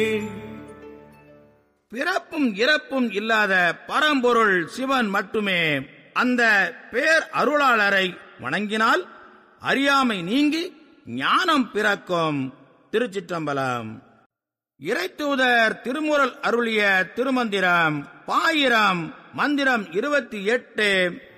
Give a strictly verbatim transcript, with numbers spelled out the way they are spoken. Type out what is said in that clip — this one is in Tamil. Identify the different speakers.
Speaker 1: பிறப்பும் இறப்பும் இல்லாத பரம்பொருள் சிவன் மட்டுமே. அந்த பேர் அருளாளரை வணங்கினால் அறியாமை நீங்கி ஞானம் பிறக்கும். திருச்சிற்றம்பலம். இறைத்தூதர் திருமுறள் அருளிய திருமந்திரம் பாயிரம் மந்திரம் இருபத்தி எட்டு.